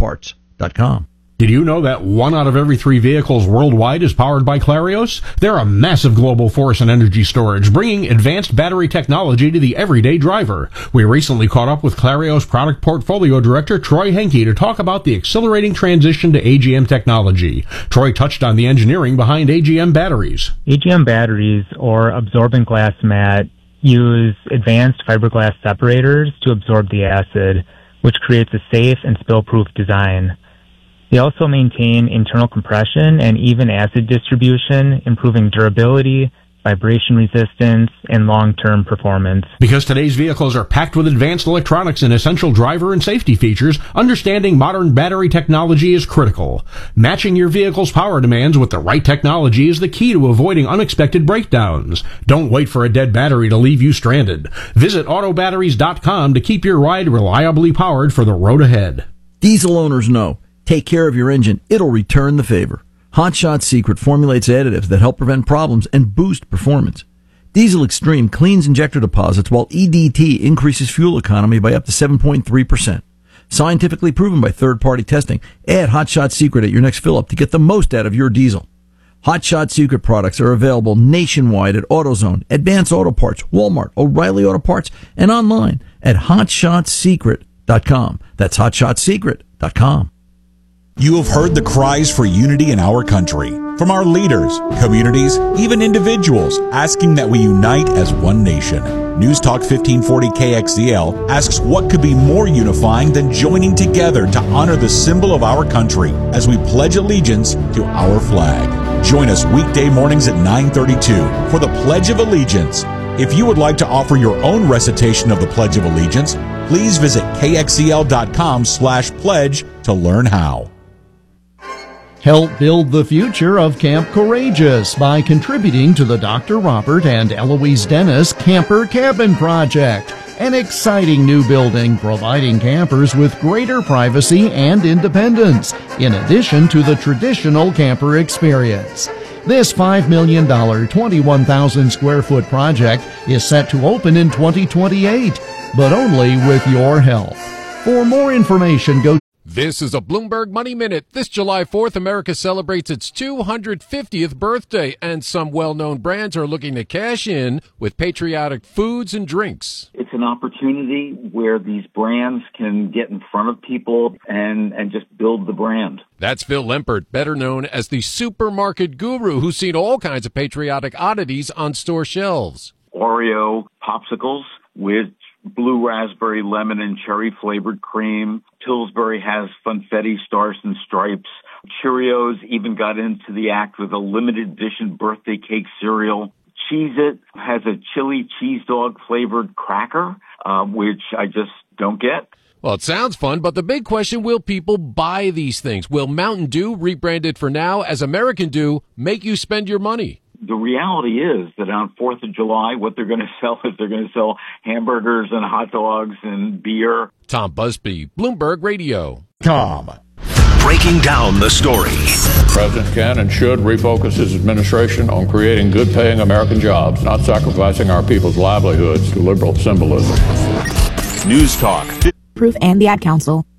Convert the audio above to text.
BansAutoParts.com. Did you know that 1 out of every 3 vehicles worldwide is powered by Clarios? They're a massive global force in energy storage, bringing advanced battery technology to the everyday driver. We recently caught up with Clarios Product Portfolio Director Troy Henke to talk about the accelerating transition to AGM technology. Troy touched on the engineering behind AGM batteries. AGM batteries, or absorbent glass mat, use advanced fiberglass separators to absorb the acid, which creates a safe and spill-proof design. They also maintain internal compression and even acid distribution, improving durability, vibration resistance, and long-term performance. Because today's vehicles are packed with advanced electronics and essential driver and safety features, understanding modern battery technology is critical. Matching your vehicle's power demands with the right technology is the key to avoiding unexpected breakdowns. Don't wait for a dead battery to leave you stranded. Visit autobatteries.com to keep your ride reliably powered for the road ahead. Diesel owners know. Take care of your engine. It'll return the favor. Hot Shot Secret formulates additives that help prevent problems and boost performance. Diesel Extreme cleans injector deposits, while EDT increases fuel economy by up to 7.3%. Scientifically proven by third-party testing. Add Hot Shot Secret at your next fill-up to get the most out of your diesel. Hot Shot Secret products are available nationwide at AutoZone, Advance Auto Parts, Walmart, O'Reilly Auto Parts, and online at HotShotSecret.com. That's HotShotSecret.com. You have heard the cries for unity in our country, from our leaders, communities, even individuals, asking that we unite as one nation. News Talk 1540 KXEL asks what could be more unifying than joining together to honor the symbol of our country as we pledge allegiance to our flag. Join us weekday mornings at 9:32 for the Pledge of Allegiance. If you would like to offer your own recitation of the Pledge of Allegiance, please visit kxel.com/pledge to learn how. Help build the future of Camp Courageous by contributing to the Dr. Robert and Eloise Dennis Camper Cabin Project, an exciting new building providing campers with greater privacy and independence, in addition to the traditional camper experience. This $5 million, 21,000 square foot project is set to open in 2028, but only with your help. For more information, go. This is a Bloomberg Money Minute. This July 4th, America celebrates its 250th birthday, and some well-known brands are looking to cash in with patriotic foods and drinks. It's an opportunity where these brands can get in front of people and just build the brand. That's Phil Lempert, better known as the supermarket guru, who's seen all kinds of patriotic oddities on store shelves. Oreo popsicles with blue raspberry, lemon, and cherry flavored cream. Pillsbury has funfetti stars and stripes. Cheerios even got into the act with a limited edition birthday cake cereal. Cheez-It has a chili cheese dog flavored cracker, which I just don't get. Well, it sounds fun, but the big question, will people buy these things? Will Mountain Dew, rebranded for now as American Dew, make you spend your money? The reality is that on 4th of July, what they're going to sell is they're going to sell hamburgers and hot dogs and beer. Tom Busby, Bloomberg Radio. Breaking down the story. The president can and should refocus his administration on creating good-paying American jobs, not sacrificing our people's livelihoods to liberal symbolism. News Talk. Proof and the Ad Council.